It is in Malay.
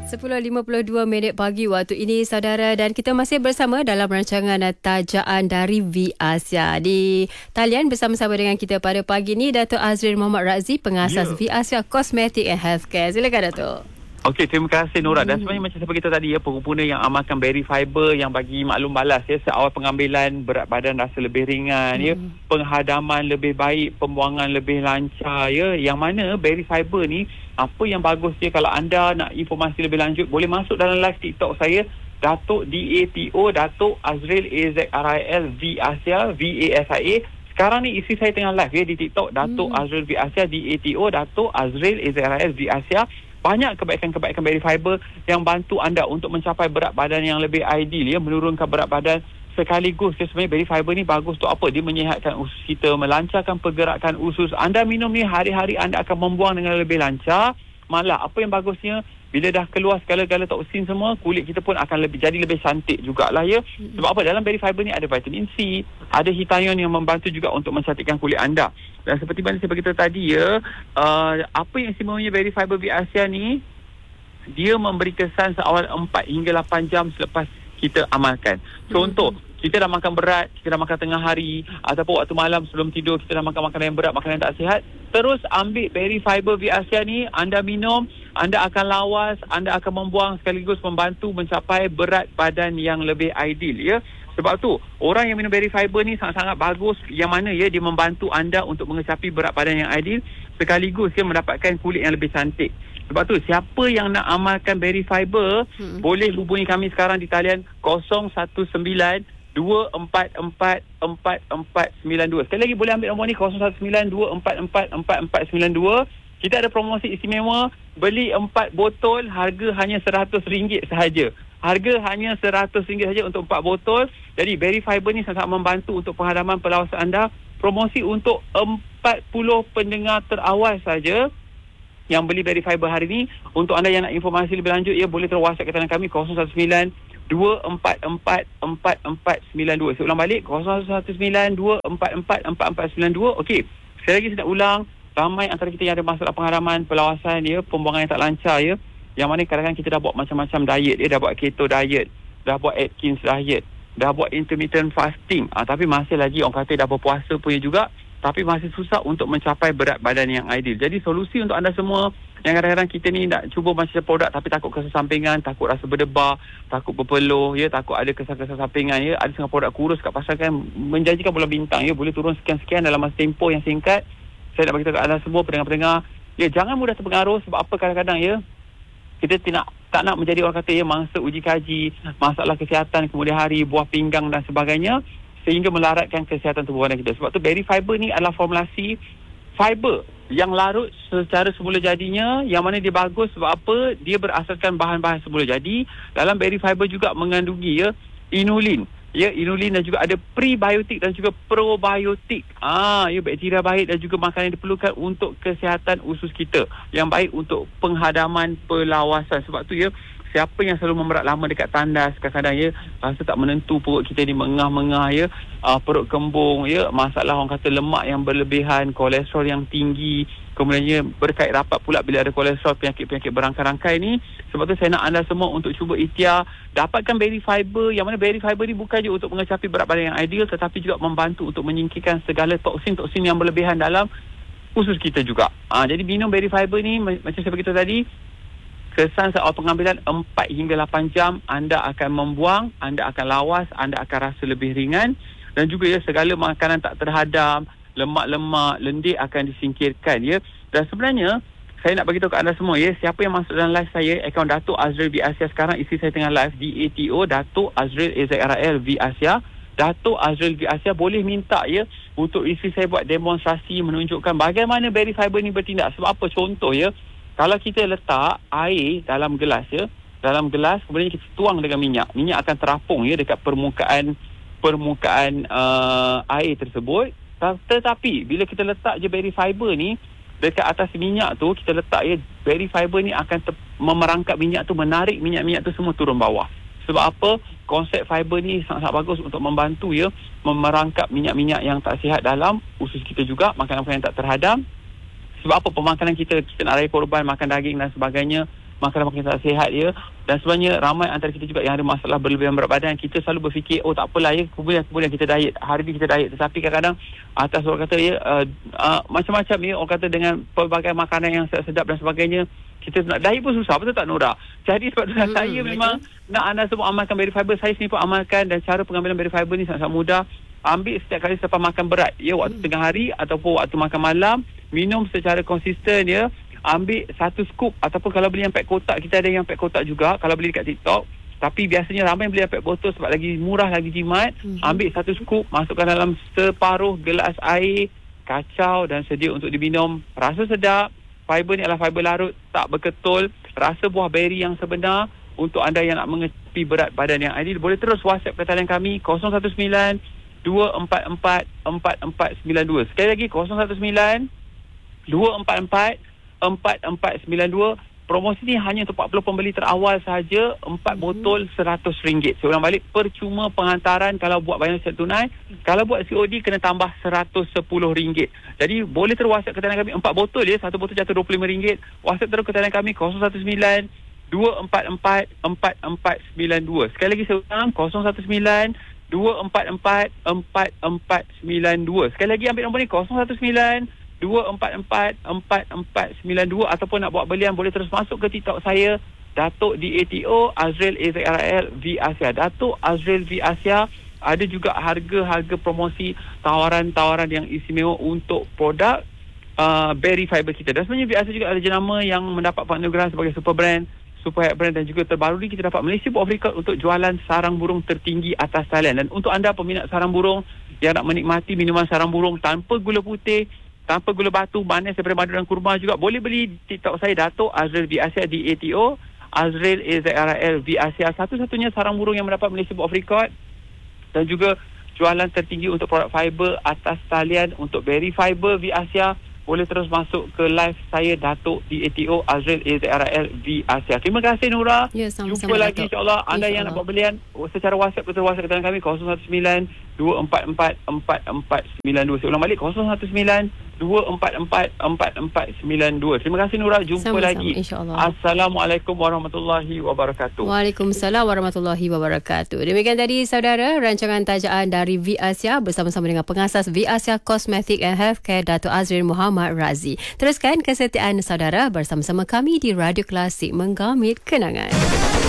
10.52 pagi waktu ini, saudara, dan kita masih bersama dalam rancangan Tajaan dari V Asia. Di talian bersama-sama dengan kita pada pagi ini Dato' Azril Mohamad Razzi, pengasas V Asia Cosmetic and Healthcare. Silakan, Dato'. Okey, terima kasih Nora. Dan sebenarnya macam seperti kita tadi ya, pengguna yang amalkan berry fiber yang bagi maklum balas ya, seawal pengambilan berat badan rasa lebih ringan ya, penghadaman lebih baik, pembuangan lebih lancar ya. Yang mana berry fiber ni apa yang bagus dia, kalau anda nak informasi lebih lanjut boleh masuk dalam live TikTok saya Dato' DATO Dato' Azril AZRIL V Asia VASIA. Sekarang ni isteri saya tengah live ya di TikTok Dato' Azril V Asia DATO Dato' Azril AZRIL V Asia. Banyak kebaikan-kebaikan berry fiber yang bantu anda untuk mencapai berat badan yang lebih ideal ya, menurunkan berat badan sekaligus. Sebenarnya berry fiber ni bagus untuk apa? Dia menyihatkan usus kita, melancarkan pergerakan usus. Anda minum ni hari-hari anda akan membuang dengan lebih lancar. Malah apa yang bagusnya, bila dah keluar segala-gala toksin semua, kulit kita pun akan jadi lebih cantik jugalah ya. Sebab apa? Dalam berry fiber ni ada vitamin C, ada histamion yang membantu juga untuk mencantikkan kulit anda. Dan seperti mana saya beritahu tadi ya, apa yang istimewanya berry fiber V Asia ni, dia memberi kesan seawal 4 hingga 8 jam selepas kita amalkan. Contoh, kita dah makan berat, kita dah makan tengah hari, ataupun waktu malam sebelum tidur kita dah makan makanan yang berat, makanan yang tak sihat, terus ambil berry fiber V Asia ni, anda minum, anda akan lawas, anda akan membuang sekaligus membantu mencapai berat badan yang lebih ideal ya. Sebab tu orang yang minum berry fiber ni sangat-sangat bagus, yang mana ya, dia membantu anda untuk mengecapi berat badan yang ideal sekaligus dia mendapatkan kulit yang lebih cantik. Sebab tu siapa yang nak amalkan berry fiber boleh hubungi kami sekarang di talian 019-244-4492. Sekali lagi boleh ambil nombor ni 019-244-4492. Kita ada promosi istimewa, beli 4 botol harga hanya RM100 sahaja. Harga hanya RM100 saja untuk 4 botol. Jadi berry fiber ni sangat membantu untuk penghadaman pelawasan anda. Promosi untuk 40 pendengar terawal saja yang beli berry fiber hari ni. Untuk anda yang nak informasi lebih lanjut ya, boleh terus WhatsApp ke talian kami 019-244-4492. Saya ulang balik 019-244-4492. Okey, sekali lagi saya nak ulang, ramai antara kita yang ada masalah penghadaman pelawasan ya, pembuangan yang tak lancar ya, yang mana kadang-kadang kita dah buat macam-macam diet ya, dah buat keto diet, dah buat Atkins diet, dah buat intermittent fasting, tapi masih lagi orang kata dah berpuasa punya juga, tapi masih susah untuk mencapai berat badan yang ideal. Jadi solusi untuk anda semua yang kadang-kadang kita ni nak cuba macam produk tapi takut kesampingan, takut rasa berdebar, takut berpeluh ya, takut ada kesan-kesan sampingan ya, ada setengah produk kurus kat pasar kan menjanjikan bola bintang ya, boleh turun sekian-sekian dalam masa tempoh yang singkat. Saya nak beritahu kepada anda semua pendengar-pendengar ya, jangan mudah terpengaruh. Sebab apa, kadang-kadang ya kita tak nak menjadi orang kata ya mangsa uji kaji masalah kesihatan kemudian hari, buah pinggang dan sebagainya, sehingga melaratkan kesihatan tubuh badan kita. Sebab tu berry fiber ni adalah formulasi fiber yang larut secara semula jadinya, yang mana dia bagus sebab apa? Dia berasaskan bahan-bahan semula jadi. Dalam berry fiber juga mengandungi ya inulin. Ya, inulin dan juga ada prebiotik dan juga probiotik. Ya, bakteria baik dan juga makanan yang diperlukan untuk kesihatan usus kita, yang baik untuk penghadaman pelawasan. Sebab tu ya, siapa yang selalu memerat lama dekat tandas, kadang-kadang ya rasa tak menentu, perut kita ni mengah-mengah ya, perut kembung ya, masalah orang kata lemak yang berlebihan, kolesterol yang tinggi, kemudiannya berkait rapat pula bila ada kolesterol, penyakit-penyakit berangkai-rangkai ni. Sebab tu saya nak anda semua untuk cuba ikhtiar dapatkan berry fiber, yang mana berry fiber ni bukan je untuk mengecapi berat badan yang ideal, tetapi juga membantu untuk menyingkirkan segala toksin-toksin yang berlebihan dalam usus kita juga. Jadi minum berry fiber ni macam saya beritahu tadi, kesan seawal pengambilan 4 hingga 8 jam anda akan membuang, anda akan lawas, anda akan rasa lebih ringan, dan juga ya segala makanan tak terhadam, lemak-lemak, lendir akan disingkirkan ya. Dan sebenarnya saya nak beritahu ke anda semua ya, siapa yang masuk dalam live saya akaun Dato' Azril V Asia sekarang, isteri saya tengah live DATO Dato' Azril AZRIL V Asia, Dato' Azril V Asia, boleh minta ya untuk isteri saya buat demonstrasi menunjukkan bagaimana berry fiber ni bertindak. Sebab apa? Contoh ya, kalau kita letak air dalam gelas ya, dalam gelas kemudian kita tuang dengan minyak akan terapung ya dekat permukaan air tersebut. Tetapi bila kita letak je berry fiber ni dekat atas minyak tu, kita letak ya, berry fiber ni akan memerangkap minyak tu, menarik minyak-minyak tu semua turun bawah. Sebab apa? Konsep fiber ni sangat bagus untuk membantu ya memerangkap minyak-minyak yang tak sihat dalam usus kita juga, makanan-makanan yang tak terhadam. Sebab apa? Pemakanan kita nak raya korban, makan daging dan sebagainya, makanan-makanan tak sihat ya. Dan sebenarnya ramai antara kita juga yang ada masalah berlebihan berat badan. Kita selalu berfikir, oh tak apalah ya, kemudian kita diet, hari ni kita diet. Tetapi kadang-kadang atas orang kata ya, macam-macam ya, orang kata dengan pelbagai makanan yang sedap dan sebagainya, kita nak diet pun susah, betul tak Nora? Jadi sebab tu saya memang nak anda semua amalkan berry fiber. Saya sendiri pun amalkan, dan cara pengambilan berry fiber ni sangat-sangat mudah. Ambil setiap kali selepas makan berat ya, waktu tengah hari ataupun waktu makan malam, minum secara konsisten ya. Ambil 1 scoop, ataupun kalau beli yang pack kotak, kita ada yang pack kotak juga kalau beli dekat TikTok. Tapi biasanya ramai yang beli yang pack botol sebab lagi murah, lagi jimat. Ambil 1 scoop, masukkan dalam separuh gelas air, kacau dan sedia untuk diminum. Rasa sedap. Fiber ni adalah fiber larut, tak berketul. Rasa buah beri yang sebenar. Untuk anda yang nak mengecapi berat badan yang ideal, boleh terus WhatsApp ke talian kami 019 244 4492. Sekali lagi 019 244 4492. Promosi ni hanya untuk 40 pembeli terawal sahaja. 4 botol RM100. Saya ulang balik, percuma penghantaran kalau buat bayar secara tunai. Kalau buat COD kena tambah RM110. Jadi boleh terus WhatsApp ke talian kami 4 botol ya, 1 botol jatuh RM25. WhatsApp terus ke talian kami 019 244 4492. Sekali lagi saya ulang, 019 244 4492. Sekali lagi ambil nombor ni 019 244 4492. Ataupun nak buat belian, boleh terus masuk ke TikTok saya, Datuk DATO Azrael AZRAL V Asia. Datuk Azrael V Asia. Ada juga harga promosi, tawaran-tawaran yang istimewa untuk produk berry fiber kita. Dan sebenarnya V Asia juga ada jenama yang mendapat penghargaan sebagai super brand, super head brand, dan juga terbaru ni kita dapat Malaysia Book of Record untuk jualan sarang burung tertinggi atas talian. Dan untuk anda peminat sarang burung yang nak menikmati minuman sarang burung tanpa gula putih, tanpa gula batu, manis daripada madu dan kurma juga, boleh beli TikTok saya, Datuk Azrael V Asia, DATO Azrael AZRAL V Asia. Satu-satunya sarang burung yang mendapat Malaysia Book of Record, dan juga jualan tertinggi untuk produk fiber atas talian untuk berry fiber V Asia. Boleh terus masuk ke live saya, Datuk DATO Azrael AZRAL V Asia. Terima kasih Nora. Ya, sama-sama, jumpa lagi Datuk. insyaAllah. Anda yang nak buat belian secara WhatsApp, betul WhatsApp ke kami 019 244 4492. Saya ulang balik, 019 244 4492. Terima kasih Nora. Jumpa Sama-sama, lagi. insyaAllah. Assalamualaikum warahmatullahi wabarakatuh. Waalaikumsalam warahmatullahi wabarakatuh. Demikian tadi saudara, rancangan tajaan dari V Asia bersama-sama dengan pengasas V Asia Cosmetic and Healthcare, Datuk Azrael Muhammad Razi. Teruskan kesetiaan saudara bersama-sama kami di Radio Klasik, menggamit kenangan.